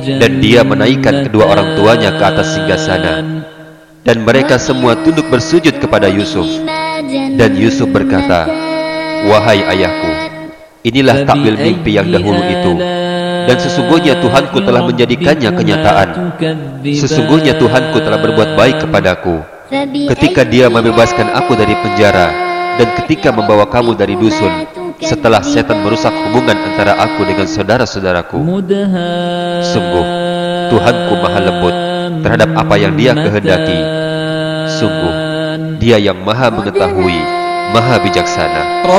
Dan dia menaikkan kedua orang tuanya ke atas singgasana, dan mereka semua tunduk bersujud kepada Yusuf. Dan Yusuf berkata, "Wahai ayahku, inilah takwil mimpi yang dahulu itu, dan sesungguhnya Tuhanku telah menjadikannya kenyataan. Sesungguhnya Tuhanku telah berbuat baik kepadaku ketika Dia membebaskan aku dari penjara, dan ketika membawa kamu dari dusun, setelah setan merusak hubungan antara aku dengan saudara-saudaraku. Sungguh, Tuhanku maha lembut terhadap apa yang Dia kehendaki. Sungguh, Dia yang maha mengetahui, maha bijaksana."